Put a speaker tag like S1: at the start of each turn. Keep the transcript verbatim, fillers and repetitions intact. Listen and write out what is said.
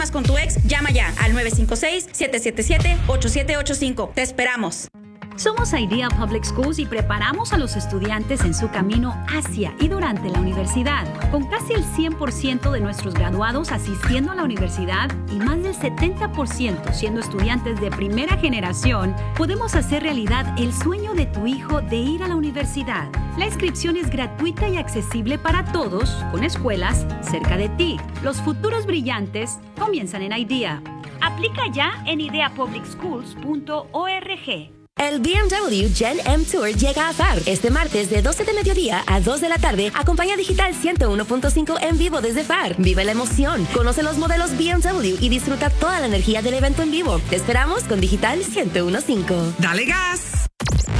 S1: con tu ex, llama ya al nueve cinco seis, siete siete siete, ocho siete ocho cinco. Te esperamos.
S2: Somos Idea Public Schools y preparamos a los estudiantes en su camino hacia y durante la universidad. Con casi el cien por ciento de nuestros graduados asistiendo a la universidad y más del setenta por ciento siendo estudiantes de primera generación, podemos hacer realidad el sueño de tu hijo de ir a la universidad. La inscripción es gratuita y accesible para todos, con escuelas cerca de ti. Los futuros brillantes comienzan en Idea. Aplica ya en idea public schools punto org.
S3: El B M W Gen M Tour llega a F A R este martes de doce de mediodía a dos de la tarde. Acompaña Digital ciento uno punto cinco en vivo desde F A R. Vive la emoción, conoce los modelos B M W y disfruta toda la energía del evento en vivo. Te esperamos con Digital ciento uno punto cinco.
S4: ¡Dale gas!